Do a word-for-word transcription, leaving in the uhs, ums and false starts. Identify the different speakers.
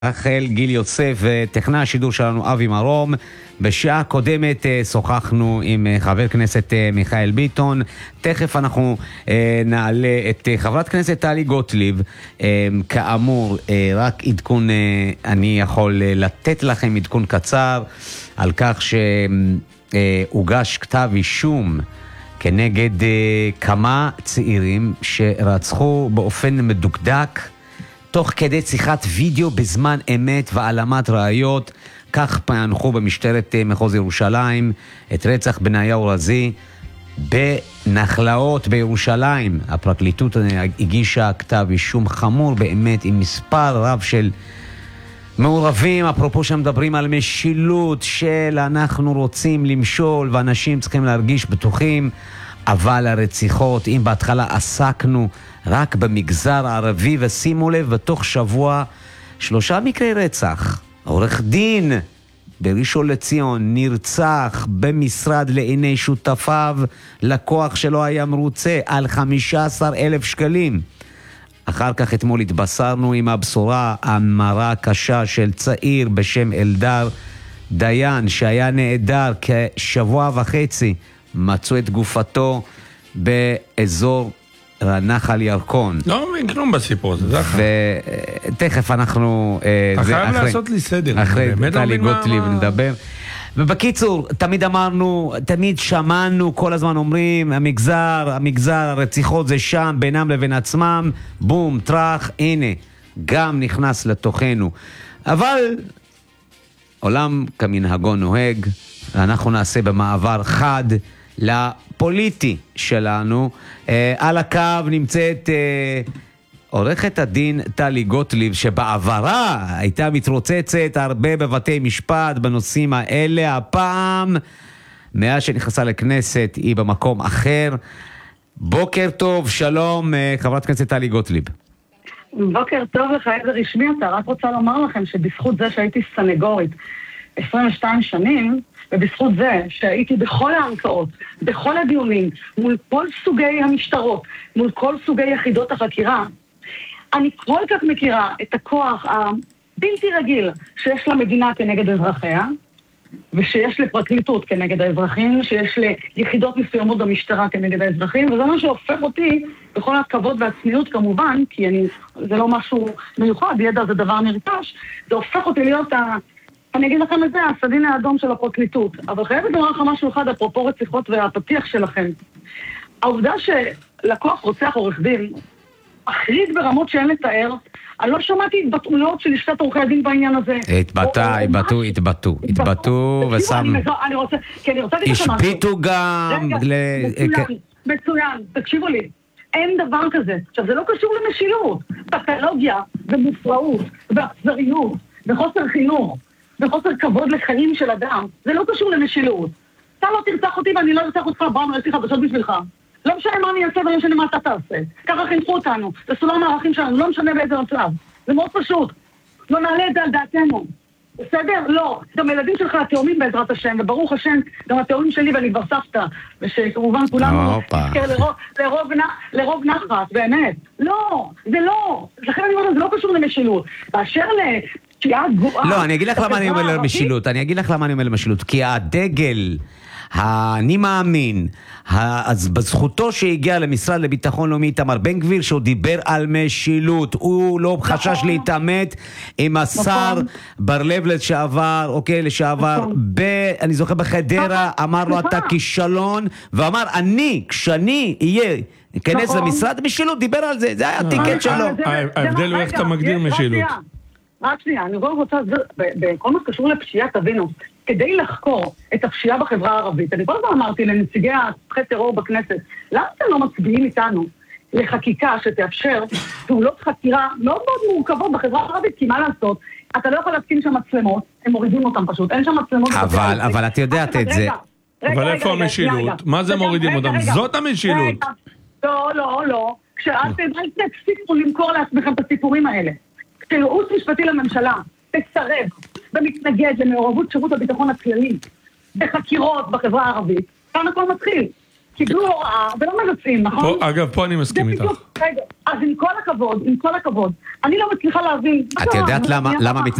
Speaker 1: רחל גיל יוסף וטכנאי השידור שלנו אבי מרום. בשעה קודמת שוחחנו עם חבר כנסת מיכאל ביטון. תכף אנחנו נעלה את חברת כנסת טלי גוטליב. כאמור, רק עדכון, אני יכול לתת לכם עדכון קצר על כך שהוגש כתב אישום כנגד כמה צעירים שרצחו באופן מדוקדק תוך כדי שיחת וידאו בזמן אמת והעלמת ראיות. כך פענחו במשטרת מחוז ירושלים את רצח בניהו רזי בנחלאות בירושלים. הפרקליטות הגישה כתב אישום חמור באמת עם מספר רב של מעורבים. אפרופו שמדברים על משילות של אנחנו רוצים למשול ואנשים צריכים להרגיש בטוחים, אבל הרציחות, אם בהתחלה עסקנו רק במגזר הערבי, ושימו לב, בתוך שבוע שלושה מקרי רצח. עורך דין בראשון לציון נרצח במשרד לעיני שותפיו, לקוח שלו היה מרוצה על חמישה עשר אלף שקלים. אחר כך אתמול התבשרנו עם הבשורה המרה קשה של צעיר בשם אלדר דיין שהיה נעדר כשבוע וחצי. מצאו את גופתו באזור נחל ירקון.
Speaker 2: לא מבין כלום בסיפור הזה, זה אחר.
Speaker 1: ותכף אנחנו...
Speaker 2: אתה חייב לעשות לי סדר.
Speaker 1: אחרי טלי גוטליב נדבר. ובקיצור, תמיד אמרנו, תמיד שמענו, כל הזמן אומרים, המגזר, המגזר, הרציחות זה שם, בינם לבין עצמם, בום, טרח, הנה, גם נכנס לתוכנו. אבל עולם כמנהגו נוהג, ואנחנו נעשה במעבר חד לפוליטי שלנו. אה, על הקו נמצאת אה, עורכת הדין טלי גוטליב, שבעברה הייתה מתרוצצת הרבה בבתי משפט בנושאים האלה. הפעם, מאז שנכנסה לכנסת, היא במקום אחר. בוקר טוב, שלום, אה, חברת כנסת טלי גוטליב.
Speaker 3: בוקר טוב לך, איזה רשמי אתה. רק רוצה לומר לכם שבזכות זה שהייתי סנגורית עשרים ושתיים שנים, ובזכות זה שהייתי בכל הערכאות, בכל הדיונים, מול כל סוגי המשטרות, מול כל סוגי יחידות החקירה, אני כל כך מכירה את הכוח הבלתי רגיל שיש למדינה כנגד אזרחיה, ושיש לפרקליטות כנגד האזרחים, שיש ליחידות מסוימות במשטרה כנגד האזרחים, וזה מה שהופך אותי, בכל הכבוד והצניעות כמובן, כי אני, זה לא משהו מיוחד, ידע זה דבר נרכש, זה הופך אותי להיות ה... אני אגיד לכם את זה, הסדין האדום של הפרקליטות. אבל חייבת לומר לך משהו אחד, אפרופו רציחות והפתיח שלכם. העובדה שלקוח רוצח עורך דין, מחריד ברמות שאין לתאר, אני לא שמעתי התבטאויות של לשכת עורכי הדין בעניין הזה.
Speaker 1: התבטא, התבטאו, התבטאו, התבטאו ושם...
Speaker 3: אני רוצה, כי אני רוצה להגיד לכם משהו.
Speaker 1: השביתו גם...
Speaker 3: מצוין, מצוין, תקשיבו לי. אין דבר כזה. עכשיו, זה לא קשור למשילות. פתולוגיה ומופרעות ואכזריות וחוסר חינוך. וחוסר כבוד לחיים של אדם, זה לא קשור למשילות. אתה לא תרצח אותי ואני לא ארצח אותך, בואו נראה חדשות בשבילך. לא משנה מה אני אעשה ולא משנה מה אתה תעשה. ככה חינכו אותנו, זה סולם הערכים שלנו, לא משנה באיזה מצב. זה מאוד פשוט. לא נעלה את זה על דעתנו. בסדר? לא. גם הילדים שלך התאומים בעזרת השם, וברוך השם, גם התאומים שלי ואני כבר סבתא, ושכמובן כולנו נזכר לרוב, לרוב, לרוב נחת, באמת. לא, זה לא. לכן אני אומרת, זה לא קשור למשילות. באשר ל...
Speaker 1: לא, אני אגיד לך למה אני אומר למשילות, אני אגיד לך למה אני אומר למשילות, כי הדגל, אני מאמין, אז בזכותו שהגיע למשרד לביטחון לאומי איתמר בן גביר, שהוא דיבר על משילות, הוא לא חשש להתעמת עם השר בר לב לשעבר, אוקיי, לשעבר, אני זוכר בחדרה, אמר לו אתה כישלון, ואמר אני, כשאני אהיה, ניכנס למשרד משילות, דיבר על זה, זה היה הטיקט שלו.
Speaker 2: ההבדל הוא איך אתה מגדיר משילות.
Speaker 3: רק שנייה, אני רוצה, בכל מה שקשור לפשיעה, תבינו, כדי לחקור את הפשיעה בחברה הערבית, אני כל הזמן אמרתי לנציגי התומכי טרור בכנסת, למה אתם לא מצביעים איתנו לחקיקה שתאפשר פעולות חקירה מאוד מאוד מורכבות בחברה הערבית, כי מה לעשות, אתה לא יכול להתקין שם מצלמות, הם מורידים אותם פשוט, אין שם מצלמות.
Speaker 1: אבל, אבל את יודעת את זה.
Speaker 2: אבל איפה המשילות? מה זה מורידים אותם? זאת המשילות.
Speaker 3: לא, לא, לא. כשאל תפסיקו למכור לעצמכם את הסיפורים האלה. כשייעוץ משפטי לממשלה תסרב ומתנגד למעורבות שירות הביטחון הכללי בחקירות בחברה הערבית, כאן הכל מתחיל. קיבלו הוראה ולא מבצעים, נכון?
Speaker 2: אגב, פה אני מסכים איתך.
Speaker 3: רגע, אז עם כל הכבוד, עם כל הכבוד, אני לא מצליחה להבין.
Speaker 1: את יודעת למה